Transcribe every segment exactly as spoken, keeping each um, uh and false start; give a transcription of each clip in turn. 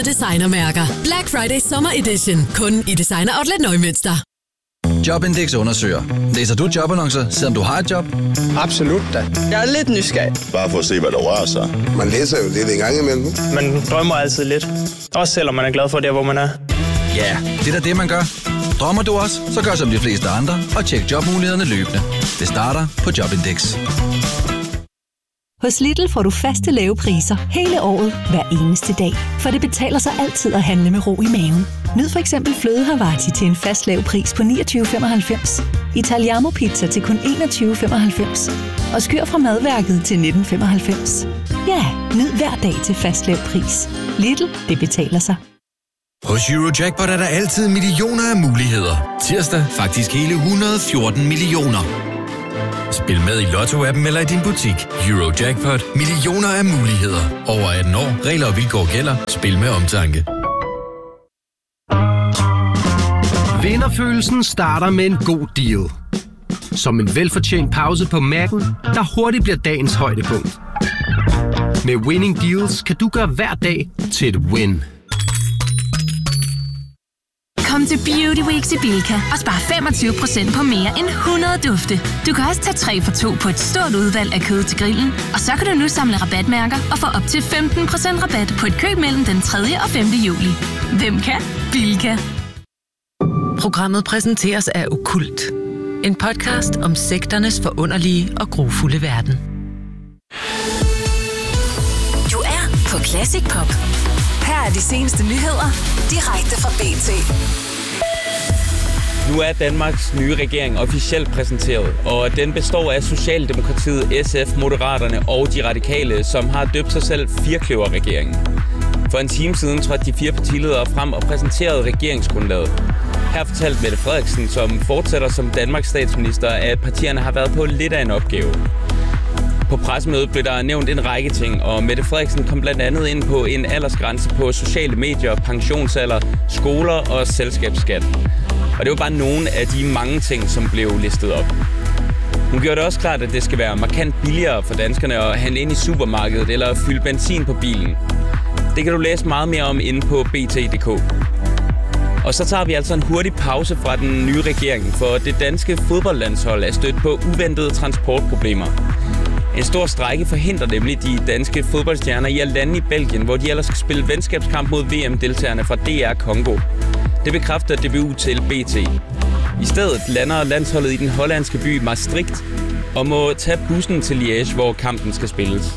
Designermærker. Black Friday Summer Edition. Kun i Designer Outlet Neumünster. Jobindex undersøger. Læser du jobannoncer, selvom du har et job? Absolut da. Jeg er lidt nysgerrig. Bare for at se, hvad der rører sig. Man læser jo lidt en gang imellem. Man drømmer altid lidt. Også selvom man er glad for det, hvor man er. Ja, yeah, det er da det, man gør. Drømmer du også, så gør som de fleste andre og tjek jobmulighederne løbende. Det starter på Jobindex. Hos Lidl får du faste lave priser hele året, hver eneste dag. For det betaler sig altid at handle med ro i maven. Nyd for eksempel fløde Havarti til en fast lav pris på niogtyve femoghalvfems. Italiano pizza til kun enogtyve femoghalvfems. Og skyr fra madværket til nitten femoghalvfems. Ja, nyd hver dag til fast lav pris. Lidl, det betaler sig. Hos Eurojackpot er der altid millioner af muligheder. Tirsdag faktisk hele et hundrede og fjorten millioner. Spil med i Lotto-appen eller i din butik. Eurojackpot. Millioner af muligheder. Over atten år. Regler og vilkår gælder. Spil med omtanke. Vinderfølelsen starter med en god deal. Som en velfortjent pause på Mac'en, der hurtigt bliver dagens højdepunkt. Med Winning Deals kan du gøre hver dag til et win. Kom til Beauty Weeks i Bilka og spar femogtyve procent på mere end hundrede dufte. Du kan også tage tre for to på et stort udvalg af kød til grillen, og så kan du nu samle rabatmærker og få op til femten procent rabat på et køb mellem den tredje og femte juli. Hvem kan? Bilka. Programmet præsenteres af Okkult. En podcast om sekternes forunderlige og grufulde verden. Du er på Classic Pop. Her er de seneste nyheder, direkte fra B T. Nu er Danmarks nye regering officielt præsenteret, og den består af Socialdemokratiet, S F, Moderaterne og de radikale, som har døbt sig selv Firkløver-regeringen. For en time siden trådte de fire partiledere frem og præsenterede regeringsgrundlaget. Her fortalte Mette Frederiksen, som fortsætter som Danmarks statsminister, at partierne har været på lidt af en opgave. På pressemødet blev der nævnt en række ting, og Mette Frederiksen kom blandt andet ind på en aldersgrænse på sociale medier, pensionsalder, skoler og selskabsskat. Og det var bare nogle af de mange ting, som blev listet op. Hun gjorde det også klart, at det skal være markant billigere for danskerne at handle ind i supermarkedet eller fylde benzin på bilen. Det kan du læse meget mere om inde på b t punktum d k. Og så tager vi altså en hurtig pause fra den nye regering, for det danske fodboldlandshold er stødt på uventede transportproblemer. En stor strejke forhindrer nemlig de danske fodboldstjerner i at lande i Belgien, hvor de ellers skal spille venskabskamp mod V M-deltagerne fra D R Congo. Det bekræfter D B U til B T. I stedet lander landsholdet i den hollandske by Maastricht og må tage bussen til Liège, hvor kampen skal spilles.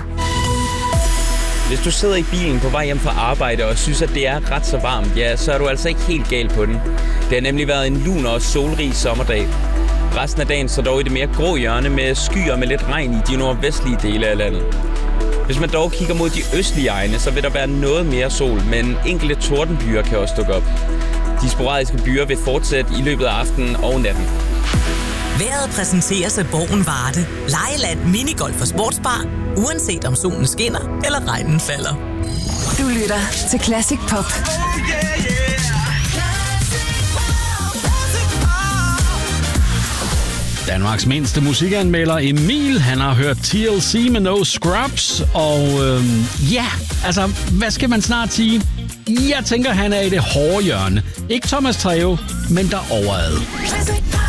Hvis du sidder i bilen på vej hjem fra arbejde og synes, at det er ret så varmt, ja, så er du altså ikke helt gal på den. Det har nemlig været en lun og solrig sommerdag. Resten af dagen står dog i det mere grå hjørne med skyer med lidt regn i de nordvestlige dele af landet. Hvis man dog kigger mod de østlige egne, så vil der være noget mere sol, men enkelte tordenbyer kan også dukke op. De sporadiske byer vil fortsætte i løbet af aftenen og natten. Vejret præsenteres af Borgen Varde. Lejeland, minigolf og sportsbar. Uanset om solen skinner eller regnen falder. Du lytter til Classic Pop. Danmarks mindste musikanmelder Emil, han har hørt T L C med No Scrubs, og øhm, ja, altså, hvad skal man snart sige? Jeg tænker, han er i det hårde hjørne. Ikke Thomas Treve, men derovre ad.